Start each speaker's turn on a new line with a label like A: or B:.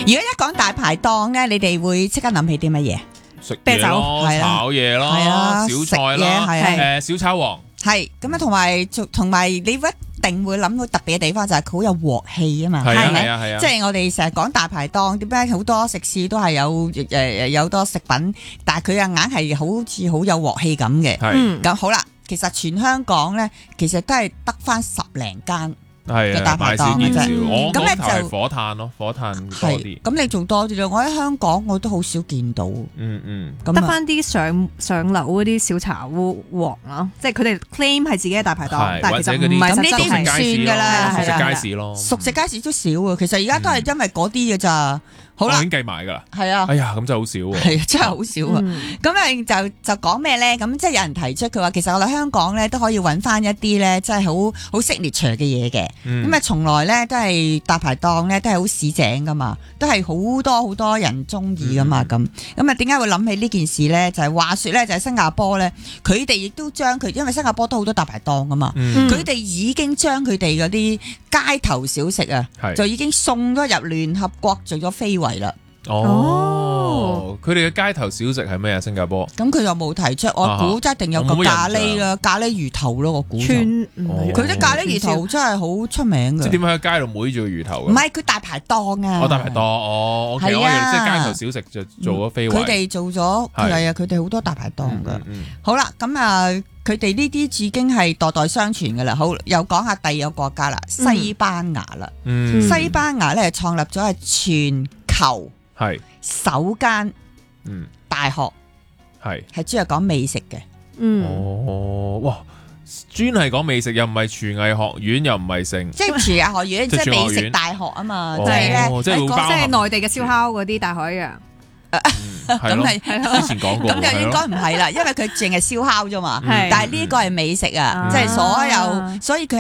A: 如果一講大排檔咧，你哋會即刻諗起啲乜嘢？
B: 食
C: 啤酒
B: 嘢咯，
A: 係啊
B: 炒嘢咯，
A: 係啊
B: 小菜
A: 食嘢
B: 啦，
A: 係啊
B: 小炒王
A: 係咁啊，同埋你一定會諗到特別嘅地方就係佢好有鑊氣啊嘛，
B: 係啊
A: 係咪
B: 係啊係啊
A: 即係我哋成日講大排檔，點解好多食肆都係有多食品，但係佢啊硬係好似好有鑊氣咁嘅。
B: 係
A: 咁好啦，其實全香港咧，其實都係得翻10零間。
B: 係啊，
A: 嘅大排檔
B: 賣少見少。
C: 嘅啫
B: 我
A: 咁咧
B: 嗰頭係
A: 就
B: 火炭咯，火炭多
A: 係
B: 啲。
A: 咁，你做多啲咯。我喺香港我都好少見到。
B: 嗯，
A: 咁啊
C: 得翻啲上樓嗰啲小茶屋王咯，即係佢哋 claim 係自己嘅大排檔
B: 係，
C: 但係其實
B: 或者嗰啲
C: 唔係
A: 咁呢啲
C: 實質係
A: 唔算㗎啦
B: 熟食
A: 係啊
B: 街市咯，
A: 熟食街市都少啊。其實而家都係因為嗰啲嘅咋。好啦
B: 我已，經計埋㗎啦。
A: 係啊。
B: 哎呀，咁真係好少喎。
A: 係啊，真係好少啊！
C: 嗯
A: 咁啊就講咩咧？咁即係有人提出佢話，其實我哋香港咧都可以揾翻一啲咧，真係好 signature 嘅嘢嘅。咁啊，從來咧都係大排檔咧都係好市井噶嘛，都係好多人中意噶嘛咁。咁啊，點解會諗起呢件事咧？就係話說咧，就係新加坡咧，佢哋亦都將佢，因為新加坡都好多大排檔噶嘛，佢哋已經將佢哋嗰啲街頭小食啊，
B: 係
A: 就已經送咗入聯合國做咗非遺啦。
B: 哦，佢哋嘅街頭小食係咩啊？新加坡
A: 咁佢又冇提出，我估一定有個咖喱啦，咖喱魚頭咯，我估就。
C: 串
B: 哦
A: 佢啲咖喱魚頭真係好出名嘅。
B: 即係點解喺街度妹住個魚頭
A: 唔係佢大排檔啊！
B: 我大排檔，，OK，我以為即係街頭小食就做咗非遺。
A: 佢哋做咗，係啊，佢哋好多大排檔噶。好啦，咁啊，佢哋呢啲已經係代代相傳噶啦。好，又講下第二個國家啦，西班牙啦。西班牙咧創立咗係全球
B: 係
A: 首間大學，係專係講美食嘅。
B: 哇！專係講美食，又唔係廚藝學院，又唔係成，
A: 即係廚藝學院，即係美食大學啊嘛，即係咧，
B: 即係
C: 內地嘅燒烤嗰啲大海一樣。
B: 咁係之前講過，
A: 咁就應該唔係啦，因為佢淨係燒烤啫嘛。但係呢個係美食啊，即係所以佢。